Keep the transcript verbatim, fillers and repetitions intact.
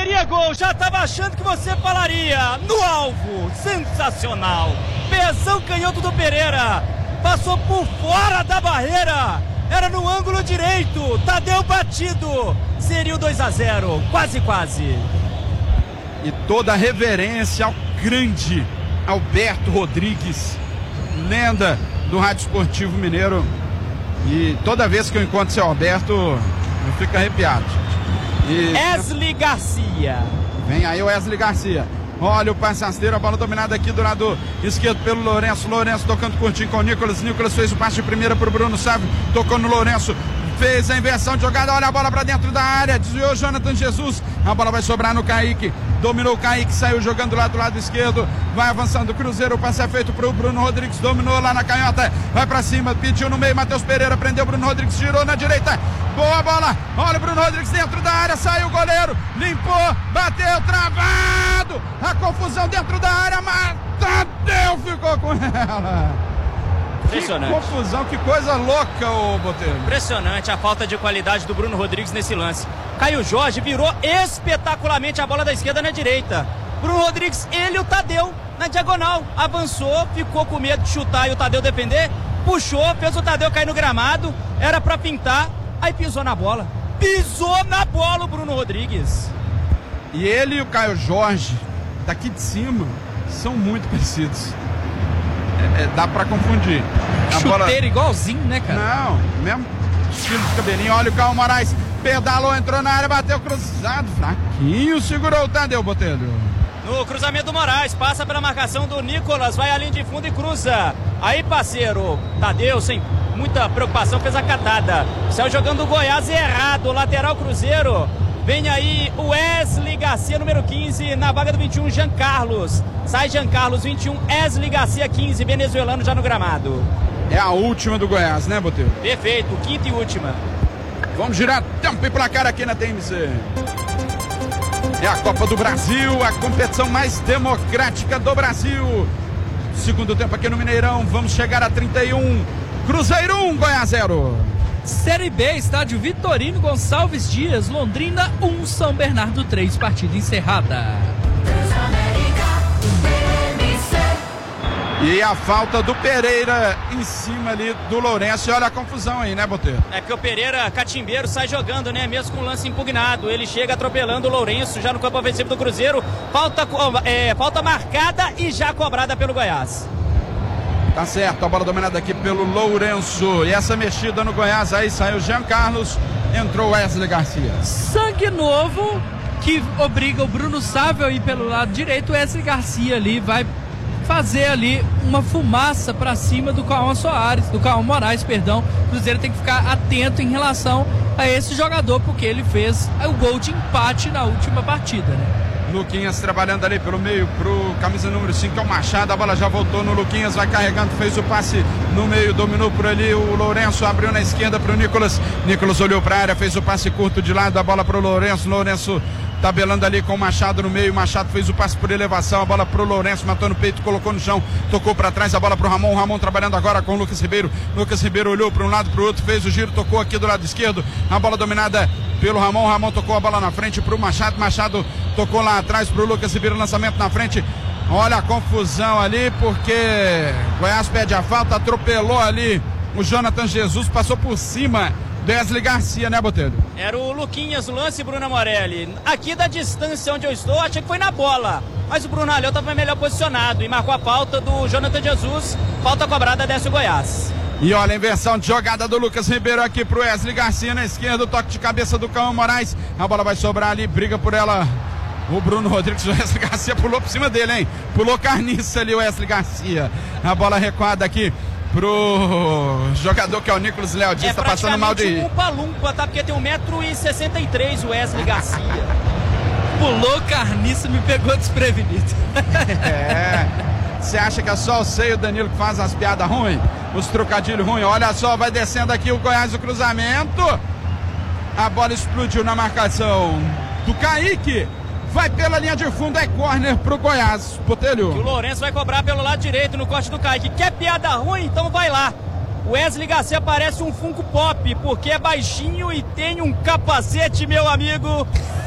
Faria gol, já tava achando que você falaria. No alvo, sensacional. Pezão canhoto do Pereira. Passou por fora da barreira. Era no ângulo direito. Tadeu batido. Seria o dois a zero. Quase, quase. E toda a reverência ao grande Alberto Rodrigues, lenda do Rádio Esportivo Mineiro. E toda vez que eu encontro seu Alberto, eu fico arrepiado. E... Wesley Garcia. Vem aí o Wesley Garcia. Olha o passe rasteiro, a bola dominada aqui do lado esquerdo pelo Lourenço. Lourenço tocando curtinho com o Nicolas. Nicolas fez o passe de primeira para o Bruno Sávio. Tocou no Lourenço. Fez a inversão de jogada. Olha a bola para dentro da área. Desviou Jonathan Jesus. A bola vai sobrar no Kaique. Dominou o Kaique, saiu jogando lá do lado esquerdo. Vai avançando o Cruzeiro. O passe é feito para o Bruno Rodrigues. Dominou lá na canhota. Vai para cima. Pediu no meio. Matheus Pereira prendeu o Bruno Rodrigues. Girou na direita. Boa bola. Olha o Bruno Rodrigues dentro da área. Saiu o goleiro. Limpou. Bateu. Travado. A confusão dentro da área. Mas Tadeu ficou com ela. Impressionante. Que confusão, que coisa louca, ô Botelho. Impressionante a falta de qualidade do Bruno Rodrigues nesse lance. Caio Jorge virou espetacularmente a bola da esquerda na direita. Bruno Rodrigues, ele e o Tadeu na diagonal. Avançou, ficou com medo de chutar e o Tadeu defender. Puxou, fez o Tadeu cair no gramado. Era pra pintar, aí pisou na bola. Pisou na bola o Bruno Rodrigues. E ele e o Caio Jorge, daqui de cima, são muito parecidos. É, é, dá pra confundir. A Chuteiro bola... igualzinho, né, cara? Não, mesmo estilo de cabelinho. Olha o Caio Moraes, pedalou, entrou na área, bateu cruzado, fraquinho, segurou o Tadeu, Botelho. No cruzamento do Moraes, passa pela marcação do Nicolas, vai à linha de fundo e cruza. Aí, parceiro, Tadeu, sem muita preocupação, fez a catada. Saiu jogando o Goiás errado, lateral Cruzeiro. Vem aí o Wesley Garcia, número quinze, na vaga do vinte e um, Jean Carlos. Sai Jean Carlos, vinte e um, Wesley Garcia, quinze, venezuelano já no gramado. É a última do Goiás, né, Botelho? Perfeito, quinta e última. Vamos girar tempo e placar aqui na T M C. É a Copa do Brasil, a competição mais democrática do Brasil. Segundo tempo aqui no Mineirão, vamos chegar a trinta e um. Cruzeiro um, Goiás zero. Série B, estádio Vitorino Gonçalves Dias, Londrina um, São Bernardo três, partida encerrada. E a falta do Pereira em cima ali do Lourenço. E olha a confusão aí, né, Botelho? É porque o Pereira, catimbeiro, sai jogando, né? Mesmo com o lance impugnado. Ele chega atropelando o Lourenço já no campo ofensivo do Cruzeiro. Falta, é, falta marcada e já cobrada pelo Goiás. Tá certo, a bola dominada aqui pelo Lourenço. E essa mexida no Goiás aí, saiu Jean Carlos, entrou Wesley Garcia. Sangue novo que obriga o Bruno Sávio a ir pelo lado direito. Wesley Garcia ali vai fazer ali uma fumaça para cima do Cauã Soares, do Cauã Moraes, perdão. O Cruzeiro tem que ficar atento em relação a esse jogador, porque ele fez o gol de empate na última partida, né? Luquinhas trabalhando ali pelo meio pro camisa número cinco, que é o Machado. A bola já voltou no Luquinhas, vai carregando, fez o passe no meio, dominou por ali o Lourenço, abriu na esquerda pro Nicolas. Nicolas olhou pra área, fez o passe curto de lado, a bola pro Lourenço. Lourenço tabelando ali com o Machado no meio. Machado fez o passe por elevação, a bola pro Lourenço, matou no peito, colocou no chão, tocou pra trás, a bola pro Ramon. Ramon trabalhando agora com o Lucas Ribeiro. Lucas Ribeiro olhou pra um lado, pro outro, fez o giro, tocou aqui do lado esquerdo. A bola dominada pelo Ramon. Ramon tocou a bola na frente pro Machado. Machado tocou lá atrás pro Lucas Ribeiro, lançamento na frente. Olha a confusão ali, porque Goiás pede a falta, atropelou ali o Jonathan Jesus, passou por cima do Wesley Garcia, né, Botelho? Era o Luquinhas, o lance, Bruno Morelli. Aqui da distância onde eu estou, achei que foi na bola. Mas o Bruno Alhão estava melhor posicionado e marcou a falta do Jonathan Jesus. Falta cobrada, desce o Goiás. E olha a inversão de jogada do Lucas Ribeiro aqui pro Wesley Garcia na esquerda, o toque de cabeça do Cauã Moraes. A bola vai sobrar ali, briga por ela o Bruno Rodrigues. O Wesley Garcia pulou por cima dele, hein? Pulou carniça ali o Wesley Garcia. A bola recuada aqui pro jogador que é o Nicolas Léo Dias, é tá passando mal de... um lumpa-lumpa, tá? Porque tem um metro e sessenta e três o Wesley Garcia. Pulou carniça, me pegou desprevenido. É... Você acha que é só o Seio Danilo que faz as piadas ruins? Os trocadilhos ruins? Olha só, vai descendo aqui o Goiás, o cruzamento. A bola explodiu na marcação do Kaique. Vai pela linha de fundo, é corner pro Goiás. Botelho. E o Lourenço vai cobrar pelo lado direito no corte do Kaique. Quer piada ruim? Então vai lá. O Wesley Garcia parece um Funko Pop, porque é baixinho e tem um capacete, meu amigo.